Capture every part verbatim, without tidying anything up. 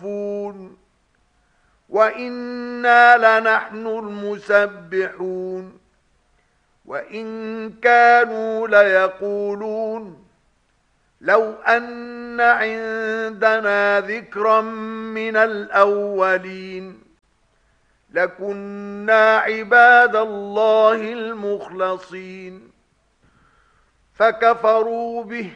يصفون وإنا لنحن المسبحون وإن كانوا ليقولون لو أن عندنا ذكرا من الأولين لكنا عباد الله المخلصين فكفروا به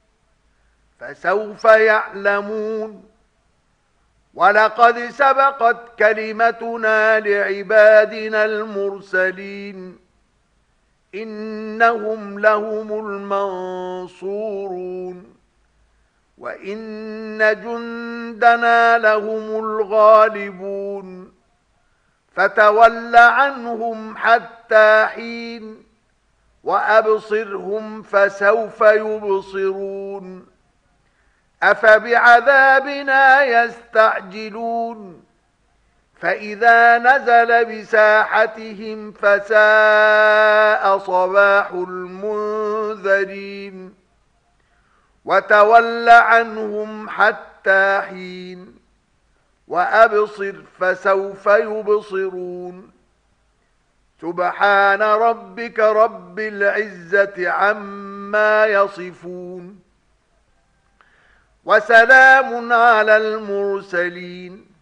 فسوف يعلمون ولقد سبقت كلمتنا لعبادنا المرسلين إنهم لهم المنصورون وإن جندنا لهم الغالبون فتول عنهم حتى حين وأبصرهم فسوف يبصرون أفبعذابنا يستعجلون فإذا نزل بساحتهم فساء صباح المنذرين وتول عنهم حتى حين وأبصر فسوف يبصرون سبحان ربك رب العزة عما يصفون وسلام على المرسلين